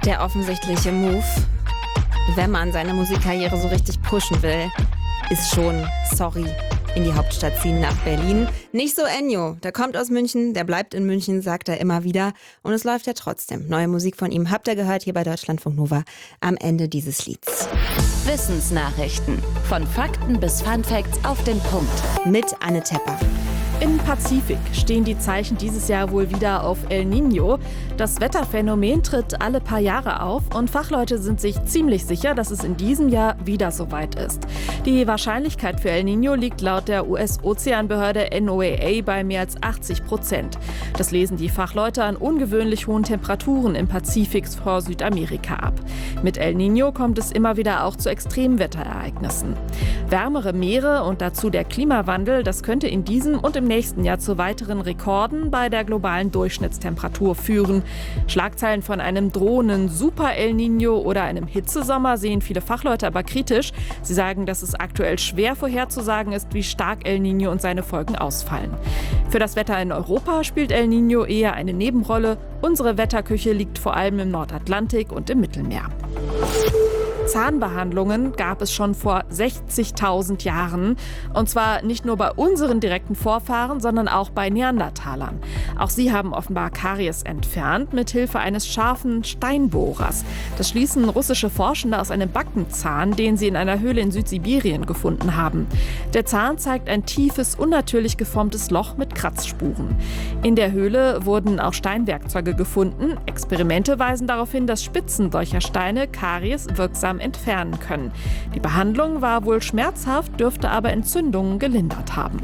Der offensichtliche Move, wenn man seine Musikkarriere so richtig pushen will, ist schon, sorry, in die Hauptstadt ziehen nach Berlin. Nicht so Ennio, der kommt aus München, der bleibt in München, sagt er immer wieder. Und es läuft ja trotzdem. Neue Musik von ihm habt ihr gehört hier bei Deutschlandfunk Nova am Ende dieses Lieds. Wissensnachrichten. Von Fakten bis Funfacts auf den Punkt. Mit Anne Tepper. Im Pazifik stehen die Zeichen dieses Jahr wohl wieder auf El Niño. Das Wetterphänomen tritt alle paar Jahre auf und Fachleute sind sich ziemlich sicher, dass es in diesem Jahr wieder soweit ist. Die Wahrscheinlichkeit für El Niño liegt laut der US-Ozeanbehörde NOAA bei mehr als 80%. Das lesen die Fachleute an ungewöhnlich hohen Temperaturen im Pazifik vor Südamerika ab. Mit El Niño kommt es immer wieder auch zu Extremwetterereignissen. Wärmere Meere und dazu der Klimawandel, das könnte in diesem und im nächsten Jahr zu weiteren Rekorden bei der globalen Durchschnittstemperatur führen. Schlagzeilen von einem drohenden Super El Niño oder einem Hitzesommer sehen viele Fachleute aber kritisch. Sie sagen, dass es aktuell schwer vorherzusagen ist, wie stark El Niño und seine Folgen ausfallen. Für das Wetter in Europa spielt El Niño eher eine Nebenrolle. Unsere Wetterküche liegt vor allem im Nordatlantik und im Mittelmeer. Zahnbehandlungen gab es schon vor 60.000 Jahren. Und zwar nicht nur bei unseren direkten Vorfahren, sondern auch bei Neandertalern. Auch sie haben offenbar Karies entfernt, mit Hilfe eines scharfen Steinbohrers. Das schließen russische Forschende aus einem Backenzahn, den sie in einer Höhle in Südsibirien gefunden haben. Der Zahn zeigt ein tiefes, unnatürlich geformtes Loch mit Kratzspuren. In der Höhle wurden auch Steinwerkzeuge gefunden. Experimente weisen darauf hin, dass Spitzen solcher Steine Karies wirksam entfernen können. Die Behandlung war wohl schmerzhaft, dürfte aber Entzündungen gelindert haben.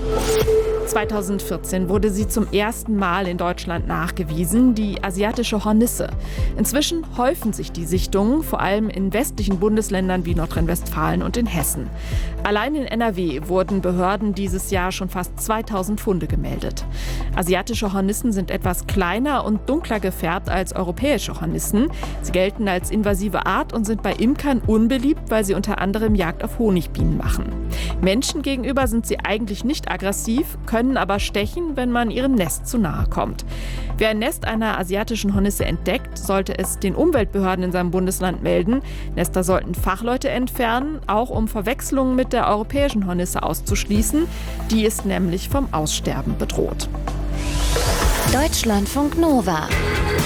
2014 wurde sie zum ersten Mal in Deutschland nachgewiesen, die asiatische Hornisse. Inzwischen häufen sich die Sichtungen, vor allem in westlichen Bundesländern wie Nordrhein-Westfalen und in Hessen. Allein in NRW wurden Behörden dieses Jahr schon fast 2000 Funde gemeldet. Asiatische Hornissen sind etwas kleiner und dunkler gefärbt als europäische Hornissen. Sie gelten als invasive Art und sind bei Imkern unbeliebt, weil sie unter anderem Jagd auf Honigbienen machen. Menschen gegenüber sind sie eigentlich nicht aggressiv, können aber stechen, wenn man ihrem Nest zu nahe kommt. Wer ein Nest einer asiatischen Hornisse entdeckt, sollte es den Umweltbehörden in seinem Bundesland melden. Nester sollten Fachleute entfernen, auch um Verwechslungen mit der europäischen Hornisse auszuschließen. Die ist nämlich vom Aussterben bedroht. Deutschlandfunk Nova.